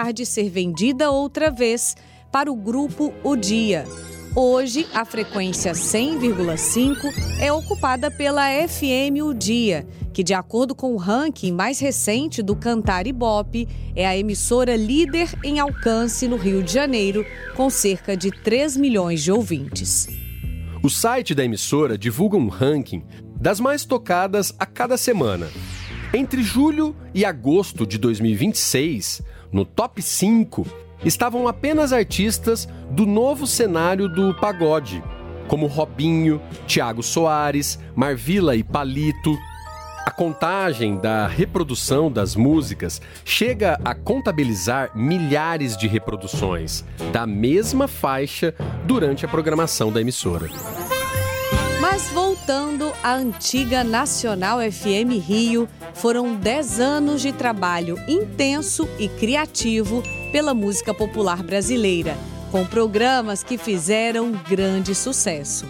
tarde ser vendida outra vez para o grupo O Dia. Hoje, a frequência 100,5 é ocupada pela FM O Dia, que, de acordo com o ranking mais recente do Cantar Ibope, é a emissora líder em alcance no Rio de Janeiro, com cerca de 3 milhões de ouvintes. O site da emissora divulga um ranking das mais tocadas a cada semana. Entre julho e agosto de 2026, no top 5, estavam apenas artistas do novo cenário do pagode, como Robinho, Thiago Soares, Marvila e Palito. A contagem da reprodução das músicas chega a contabilizar milhares de reproduções da mesma faixa durante a programação da emissora. Mas voltando à antiga Nacional FM Rio, foram 10 anos de trabalho intenso e criativo pela música popular brasileira, com programas que fizeram grande sucesso.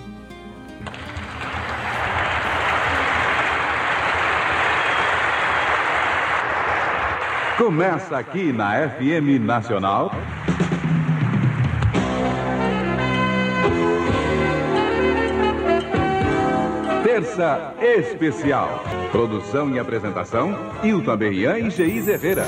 Começa aqui na FM Nacional. Terça Especial. Produção e apresentação, Hilton Berrian e Geise Herrera.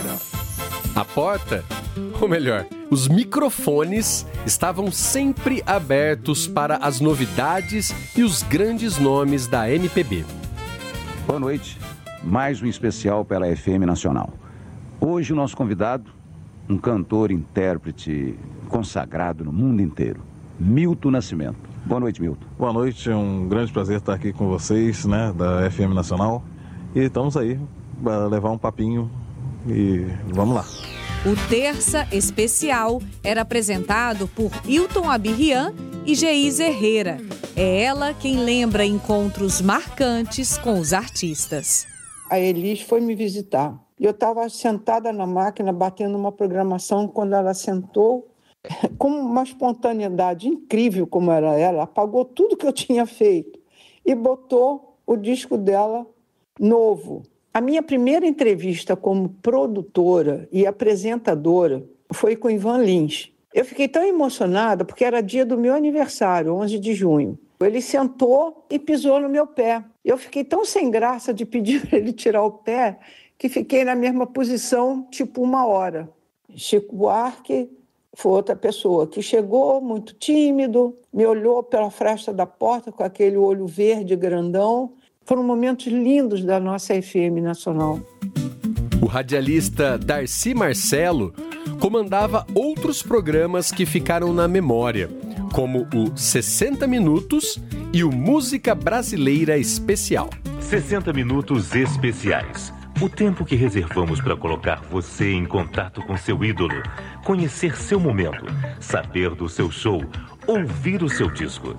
A porta, ou melhor, os microfones estavam sempre abertos para as novidades e os grandes nomes da MPB. Boa noite, mais um especial pela FM Nacional. Hoje o nosso convidado, um cantor, intérprete consagrado no mundo inteiro, Milton Nascimento. Boa noite, Milton. Boa noite, é um grande prazer estar aqui com vocês, da FM Nacional. E estamos aí para levar um papinho e vamos lá. O Terça Especial era apresentado por Hilton Abirrian e Geise Herrera. É ela quem lembra encontros marcantes com os artistas. A Elis foi me visitar. Eu estava sentada na máquina, batendo uma programação, quando ela sentou, com uma espontaneidade incrível como era ela, apagou tudo que eu tinha feito e botou o disco dela novo. A minha primeira entrevista como produtora e apresentadora foi com Ivan Lins. Eu fiquei tão emocionada porque era dia do meu aniversário, 11 de junho. Ele sentou e pisou no meu pé. Eu fiquei tão sem graça de pedir para ele tirar o pé que fiquei na mesma posição, tipo 1 hora. Chico Buarque foi outra pessoa que chegou muito tímido, me olhou pela fresta da porta com aquele olho verde grandão. Foram momentos lindos da nossa FM Nacional. O radialista Darcy Marcelo comandava outros programas que ficaram na memória, como o 60 Minutos e o Música Brasileira Especial. 60 Minutos Especiais. O tempo que reservamos para colocar você em contato com seu ídolo, conhecer seu momento, saber do seu show, ouvir o seu disco.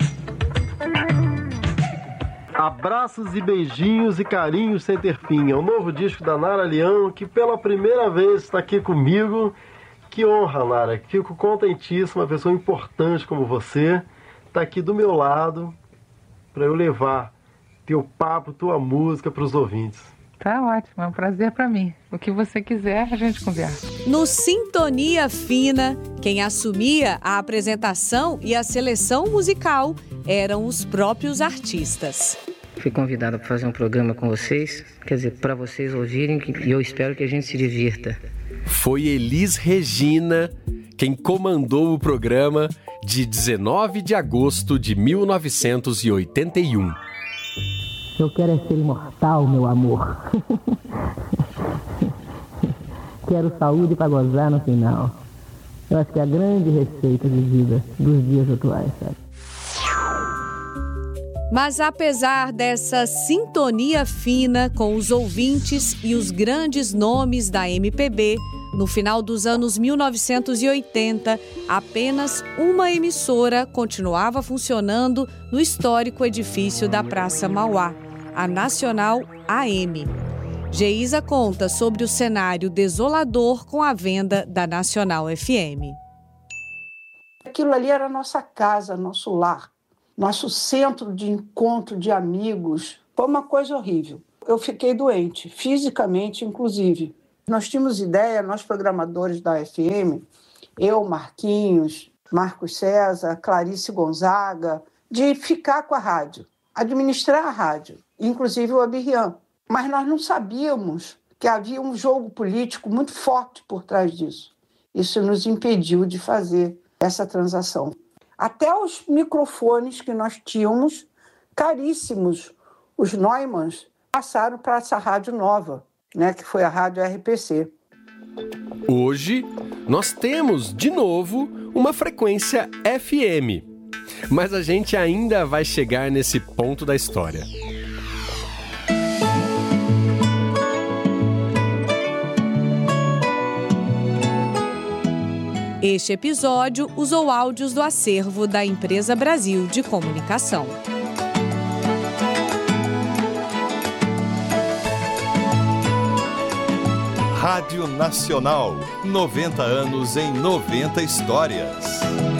Abraços e beijinhos e carinhos sem ter fim. É o novo disco da Nara Leão, que pela primeira vez está aqui comigo. Que honra, Nara. Fico contentíssimo, uma pessoa importante como você está aqui do meu lado para eu levar teu papo, tua música para os ouvintes. Tá ótimo, é um prazer para mim. O que você quiser, a gente conversa. No Sintonia Fina, quem assumia a apresentação e a seleção musical eram os próprios artistas. Fui convidada para fazer um programa com vocês, quer dizer, para vocês ouvirem, e eu espero que a gente se divirta. Foi Elis Regina quem comandou o programa de 19 de agosto de 1981. Eu quero é ser imortal, meu amor. Quero saúde para gozar no final. Eu acho que é a grande receita de vida dos dias atuais, sabe? Mas apesar dessa sintonia fina com os ouvintes e os grandes nomes da MPB, no final dos anos 1980, apenas uma emissora continuava funcionando no histórico edifício da Praça Mauá, a Nacional AM. Geisa conta sobre o cenário desolador com a venda da Nacional FM. Aquilo ali era nossa casa, nosso lar, nosso centro de encontro de amigos. Foi uma coisa horrível. Eu fiquei doente, fisicamente inclusive. Nós tínhamos ideia, nós programadores da FM, eu, Marquinhos, Marcos César, Clarice Gonzaga, de ficar com a rádio, administrar a rádio, inclusive o Abirrian. Mas nós não sabíamos que havia um jogo político muito forte por trás disso. Isso nos impediu de fazer essa transação. Até os microfones que nós tínhamos, caríssimos, os Neumanns, passaram para essa rádio nova, né, que foi a Rádio RPC. Hoje, nós temos, de novo, uma frequência FM. Mas a gente ainda vai chegar nesse ponto da história. Este episódio usou áudios do acervo da Empresa Brasil de Comunicação. Rádio Nacional, 90 anos em 90 histórias.